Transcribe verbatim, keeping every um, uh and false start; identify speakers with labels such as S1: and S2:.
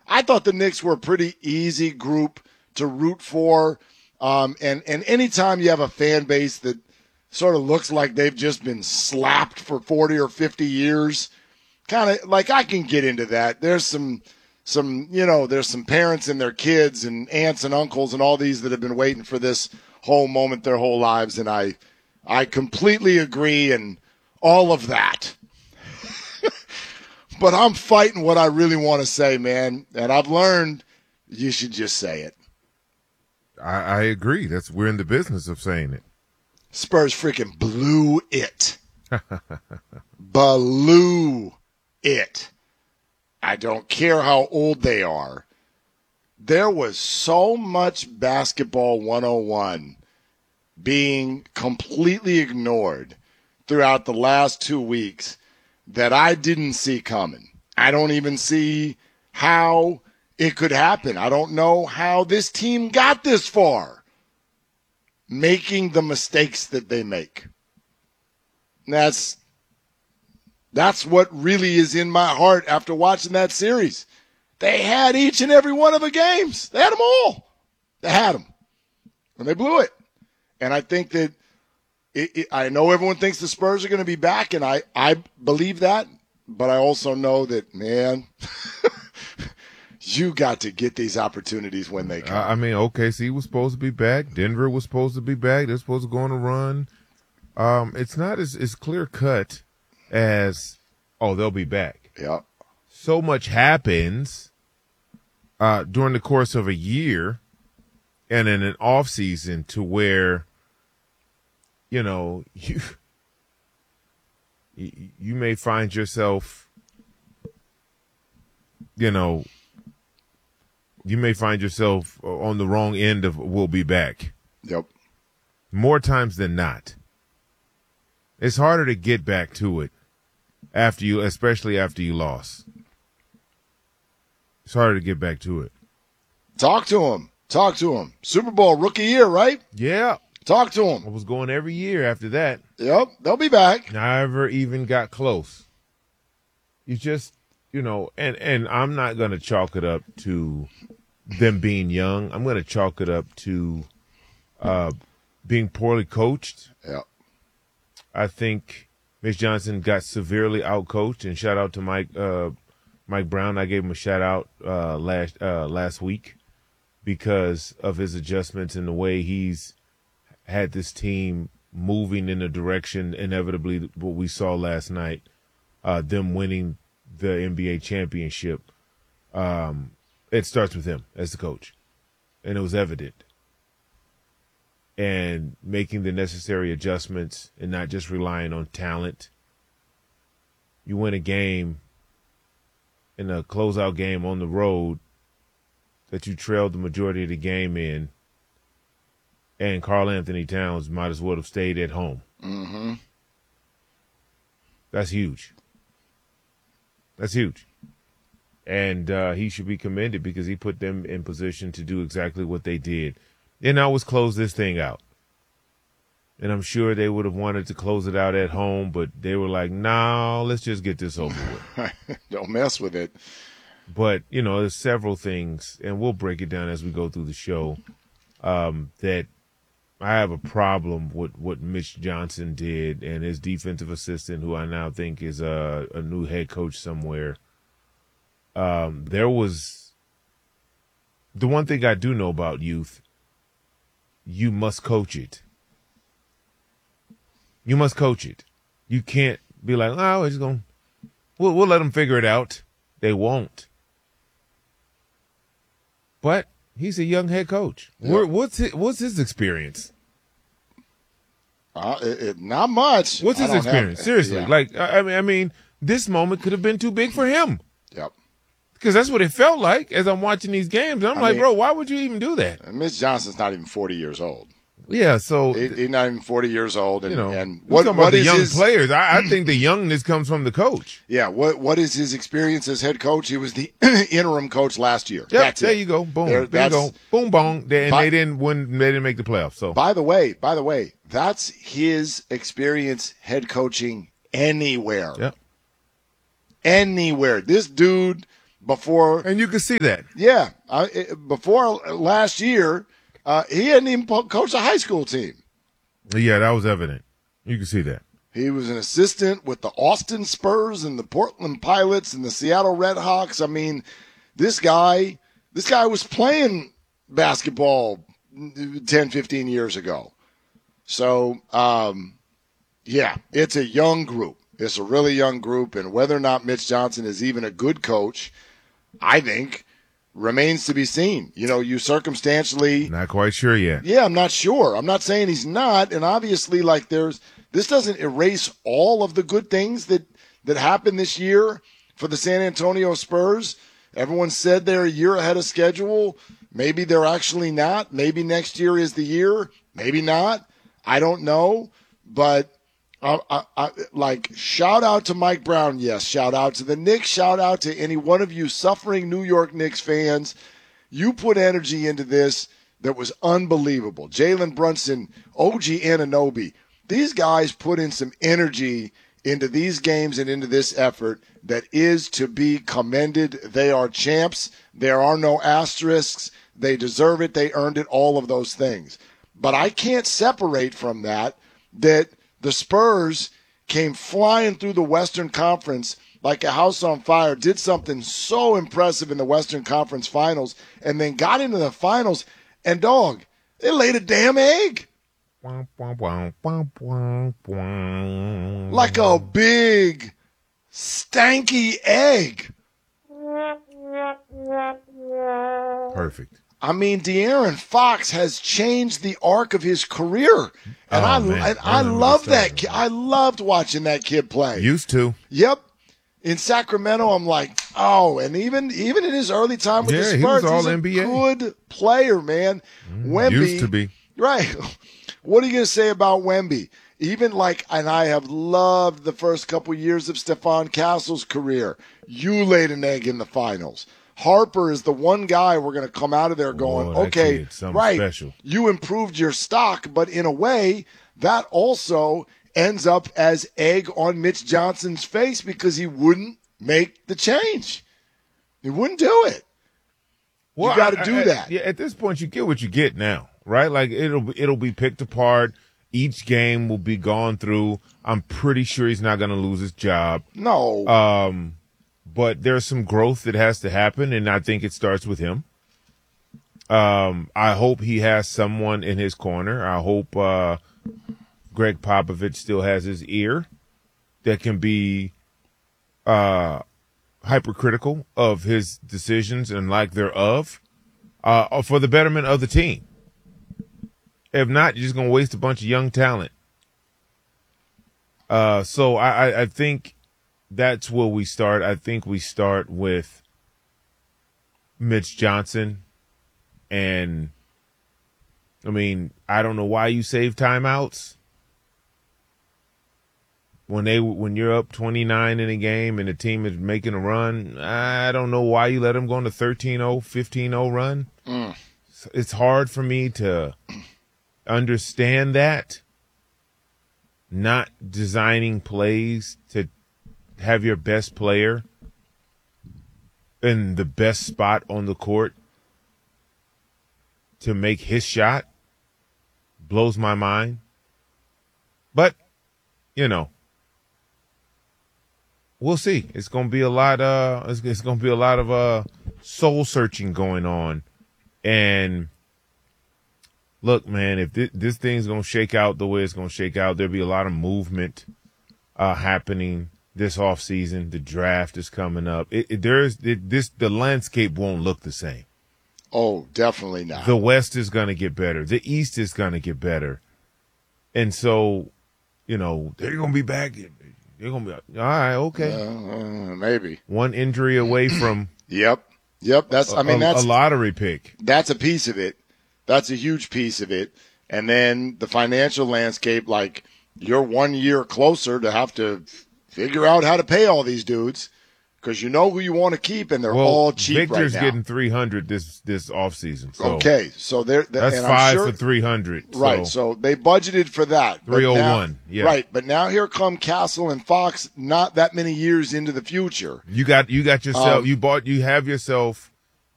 S1: I thought the Knicks were a pretty easy group to root for. Um, and, and anytime you have a fan base that sort of looks like they've just been slapped for forty or fifty years, kind of like I can get into that. There's some, some, you know, there's some parents and their kids and aunts and uncles and all these that have been waiting for this whole moment their whole lives. And I, I completely agree and all of that. But I'm fighting what I really want to say, man. And I've learned you should just say it.
S2: I, I agree. That's we're in the business of saying it.
S1: Spurs freaking blew it. blew it. I don't care how old they are. There was so much basketball one oh one being completely ignored throughout the last two weeks that I didn't see coming. I don't even see how it could happen. I don't know how this team got this far, making the mistakes that they make. That's that's what really is in my heart after watching that series. They had each and every one of the games. They had them all. They had them. And they blew it. And I think that it, it, I know everyone thinks the Spurs are going to be back, and I, I believe that. But I also know that, man, you got to get these opportunities when they come.
S2: I mean, O K C was supposed to be back. Denver was supposed to be back. They're supposed to go on a run. Um, it's not as, as clear-cut as, oh, they'll be back.
S1: Yeah.
S2: So much happens uh, during the course of a year and in an off season to where, you know, you you may find yourself, you know, you may find yourself on the wrong end of we'll be back.
S1: Yep.
S2: More times than not. It's harder to get back to it after you, especially after you lost. It's harder to get back to it.
S1: Talk to him. Talk to him. Super Bowl rookie year, right?
S2: Yeah.
S1: Talk to him.
S2: I was going every year after that.
S1: Yep. They'll be back.
S2: Never even got close. You just, you know, and, and I'm not going to chalk it up to them being young. I'm going to chalk it up to uh, being poorly coached.
S1: Yep.
S2: I think Mitch Johnson got severely outcoached, and shout out to Mike uh, Mike Brown. I gave him a shout out uh, last uh, last week because of his adjustments and the way he's had this team moving in the direction inevitably what we saw last night, uh, them winning the N B A championship. Um, it starts with him as the coach, and it was evident. And making the necessary adjustments and not just relying on talent. You win a game in a closeout game on the road that you trailed the majority of the game in, and Karl Anthony Towns might as well have stayed at home.
S1: Mm-hmm.
S2: That's huge. That's huge. And uh, he should be commended because he put them in position to do exactly what they did. And now let's close this thing out. And I'm sure they would have wanted to close it out at home, but they were like, no, let's just get this over with.
S1: Don't mess with it.
S2: But, you know, there's several things, and we'll break it down as we go through the show, um, that I have a problem with what Mitch Johnson did and his defensive assistant, who I now think is a, a new head coach somewhere. Um, there was the one thing I do know about youth. You must coach it. You must coach it. You can't be like, oh, we're just going, we'll, we'll let them figure it out. They won't. But he's a young head coach. Yeah. What's his, what's his experience?
S1: Uh, it, it, not much.
S2: What's his experience? Have, Seriously,
S1: yeah.
S2: like I mean, I mean, this moment could have been too big for him.
S1: Yep.
S2: Because that's what it felt like as I'm watching these games. I'm I like,
S1: mean,
S2: bro, why would you even do that?
S1: Mitch Johnson's not even forty years old.
S2: Yeah, so
S1: he, he's not even forty years old, and
S2: you know,
S1: and
S2: what,
S1: what,
S2: what
S1: what
S2: the
S1: is
S2: young
S1: his,
S2: players? I, I think the youngness comes from the coach.
S1: Yeah, what what is his experience as head coach? He was the interim coach last year.
S2: Yep,
S1: that's
S2: there
S1: it.
S2: you go, boom,
S1: there,
S2: there you go, boom, bong, they, and
S1: by,
S2: they didn't win, they didn't make the playoffs. So,
S1: by the way, by the way, that's his experience head coaching anywhere.
S2: Yep.
S1: Anywhere. This dude, before.
S2: And you can see that.
S1: Yeah, I, it- before last year, uh, he hadn't even po- coached a high school team.
S2: Yeah, that was evident. You can see that.
S1: He was an assistant with the Austin Spurs and the Portland Pilots and the Seattle Redhawks. I mean, this guy, this guy was playing basketball ten, fifteen years ago. So, um, yeah, it's a young group. It's a really young group, and whether or not Mitch Johnson is even a good coach, I think, remains to be seen. You know, you circumstantially.
S2: Not quite sure yet.
S1: Yeah, I'm not sure. I'm not saying he's not, and obviously, like, there's this doesn't erase all of the good things that that happened this year for the San Antonio Spurs. Everyone said they're a year ahead of schedule. Maybe they're actually not. Maybe next year is the year. Maybe not. I don't know, but. I, I, I, like, shout out to Mike Brown, yes. Shout out to the Knicks. Shout out to any one of you suffering New York Knicks fans. You put energy into this that was unbelievable. Jalen Brunson, O G Anunoby, these guys put in some energy into these games and into this effort that is to be commended. They are champs. There are no asterisks. They deserve it. They earned it, all of those things. But I can't separate from that that the Spurs came flying through the Western Conference like a house on fire, did something so impressive in the Western Conference Finals, and then got into the finals, and, dog, they laid a damn egg. Like a big, stanky egg.
S2: Perfect.
S1: I mean, De'Aaron Fox has changed the arc of his career. And
S2: Oh,
S1: I
S2: man.
S1: and
S2: I
S1: I
S2: remember
S1: love
S2: this
S1: that
S2: time.
S1: kid. I loved watching that kid play.
S2: Used to.
S1: Yep. In Sacramento, I'm like, oh, and even even in his early time with
S2: Yeah,
S1: the
S2: he was
S1: Spurs, he's
S2: all
S1: a
S2: N B A.
S1: good player, man. Wemby,
S2: Used to be.
S1: right? What are you gonna say about Wemby? Even like, and I have loved the first couple years of Stephon Castle's career. You laid an egg in the finals. Harper is the one guy we're going to come out of there going,
S2: Whoa, that
S1: okay,
S2: kid, something
S1: right,
S2: special.
S1: you improved your stock, but in a way, that also ends up as egg on Mitch Johnson's face because he wouldn't make the change. He wouldn't do it.
S2: Well,
S1: you got to
S2: I-
S1: do
S2: I-
S1: that.
S2: Yeah, at this point, you get what you get now, right? Like it'll be- it'll be picked apart. Each game will be gone through. I'm pretty sure he's not going to lose his job.
S1: No.
S2: Um, but there's some growth that has to happen, and I think it starts with him. Um, I hope he has someone in his corner. I hope uh, Greg Popovich still has his ear that can be uh, hypercritical of his decisions and lack thereof uh, for the betterment of the team. If not, you're just going to waste a bunch of young talent. Uh, so I, I, I think that's where we start. I think we start with Mitch Johnson. And, I mean, I don't know why you save timeouts. When they when you're up twenty-nine in a game and the team is making a run, I don't know why you let them go on a thirteen oh, fifteen oh run.
S1: Mm.
S2: It's hard for me to understand that. Not designing plays to have your best player in the best spot on the court to make his shot blows my mind. But, you know, we'll see. It's going to be a lot uh it's, it's going to be a lot of uh soul searching going on. And look, man, if this, this thing's going to shake out the way it's going to shake out, there'll be a lot of movement uh happening this offseason. The draft is coming up. It, it there's it, this the landscape won't look the same.
S1: Oh, definitely not.
S2: The West is going to get better. The East is going to get better. And so, you know, they're going to be back. They're going to be, all right, okay.
S1: Uh, maybe.
S2: One injury away from
S1: Yep. Yep. That's, I mean,
S2: a,
S1: that's
S2: a lottery pick.
S1: that's a piece of it. That's a huge piece of it. And then the financial landscape, like, you're one year closer to have to figure out how to pay all these dudes because you know who you want to keep, and they're
S2: well,
S1: all cheap
S2: Victor's
S1: right now.
S2: getting three hundred this this offseason. So
S1: okay, so they're, they're
S2: that's
S1: and
S2: five
S1: I'm sure,
S2: for three hundred.
S1: right? So they budgeted for that. but
S2: three oh one.
S1: now-
S2: Yeah,
S1: Right, but now here come Castle and Fox. Not that many years into the future.
S2: You got you got yourself.
S1: Um,
S2: you bought. You have yourself